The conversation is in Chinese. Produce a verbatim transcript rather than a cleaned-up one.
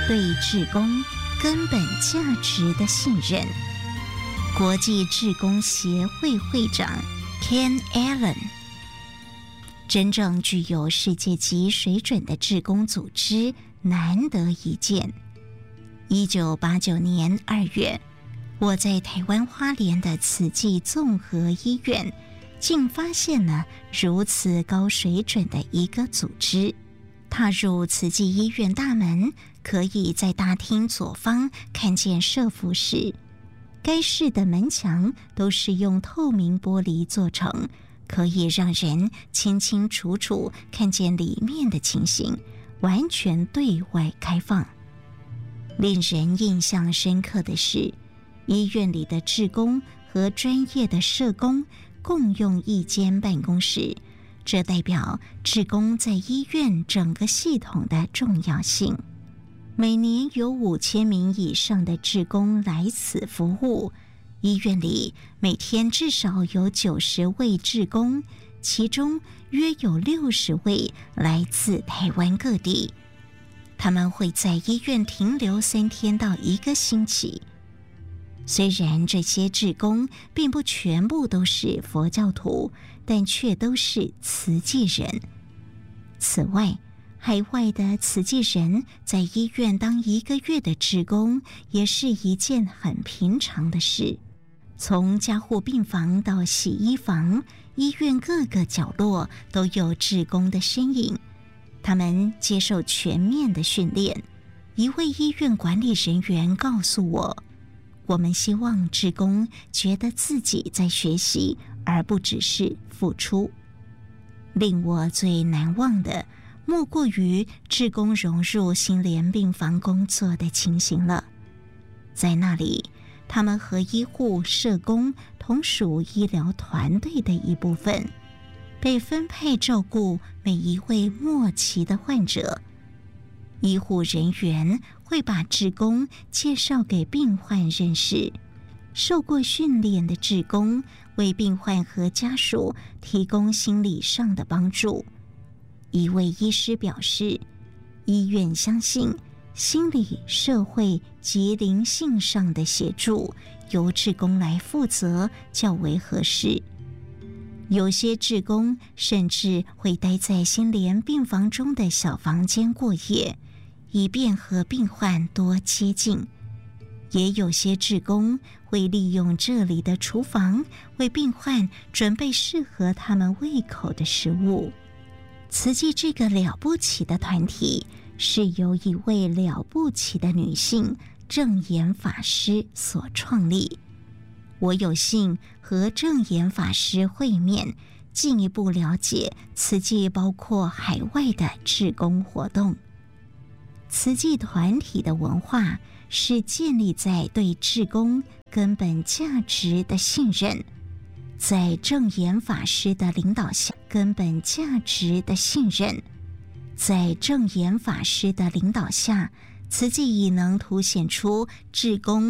对志工根本价值的信任。国际志工协会会长 Ken Allen， 真正具有世界级水准的志工组织难得一见。一九八九年二月，我在台湾花莲的慈济综合医院，竟发现了如此高水准的一个组织。踏入慈济医院大门，可以在大厅左方看见社福室。该室的门墙都是用透明玻璃做成，可以让人清清楚楚看见里面的情形，完全对外开放。令人印象深刻的是，医院里的志工和专业的社工共用一间办公室，这代表志工在医院整个系统的重要性。每年有五千名以上的志工来此服务，医院里每天至少有九十位志工，其中约有六十位来自台湾各地。他们会在医院停留三天到一个星期。虽然这些志工并不全部都是佛教徒，但却都是慈济人。此外，海外的慈济人在医院当一个月的志工，也是一件很平常的事。从加护病房到洗衣房，医院各个角落都有志工的身影。他们接受全面的训练。一位医院管理人员告诉我，我们希望志工觉得自己在学习，而不只是付出。令我最难忘的，莫过于志工融入心联病房工作的情形了。在那里，他们和医护社工同属医疗团队的一部分，被分配照顾每一位末期的患者。医护人员会把志工介绍给病患认识，受过训练的志工为病患和家属提供心理上的帮助。一位医师表示，医院相信心理、社会及灵性上的协助由志工来负责较为合适。有些志工甚至会待在心联病房中的小房间过夜，以便和病患多接近。也有些志工会利用这里的厨房，为病患准备适合他们胃口的食物。慈济这个了不起的团体，是由一位了不起的女性正言法师所创立。我有幸和正言法师会面，进一步了解慈济包括海外的志工活动。慈济团体的文化是建立在对志工根本价值的信任，在正言法师的领导下，根本价值的信任，在正言法师的领导下，慈济已能凸显出志工